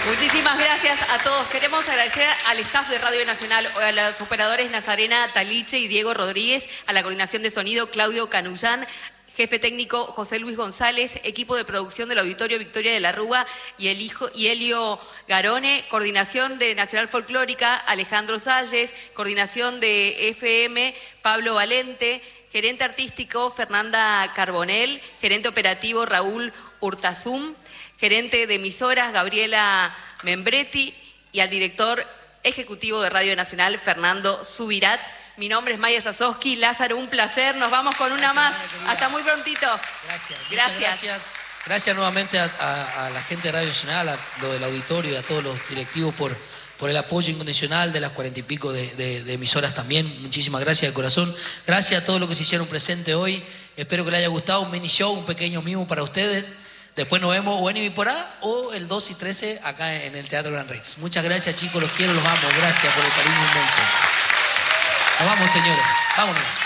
Muchísimas gracias a todos. Queremos agradecer al staff de Radio Nacional, a los operadores Nazarena Taliche y Diego Rodríguez, a la coordinación de sonido Claudio Canullán, jefe técnico José Luis González, equipo de producción del Auditorio Victoria de la Rúa y Helio Garone, coordinación de Nacional Folclórica Alejandro Salles, coordinación de FM Pablo Valente, gerente artístico Fernanda Carbonell, gerente operativo Raúl Urtazum, gerente de emisoras Gabriela Membretti y al director ejecutivo de Radio Nacional Fernando Subirats. Mi nombre es Maya Sasowski. Lázaro, un placer. Nos vamos con una más. Hasta muy prontito. Gracias. Gracias nuevamente a la gente de Radio Nacional, a lo del auditorio y a todos los directivos por el apoyo incondicional de las 40 y pico de emisoras también. Muchísimas gracias de corazón. Gracias a todos los que se hicieron presentes hoy. Espero que les haya gustado un mini show, un pequeño mimo para ustedes. Después nos vemos o en Ibiporá o el 2 y 13 acá en el Teatro Gran Rex. Muchas gracias, chicos. Los quiero, los amo. Gracias por el cariño inmenso. Nos vamos, señores. Vámonos.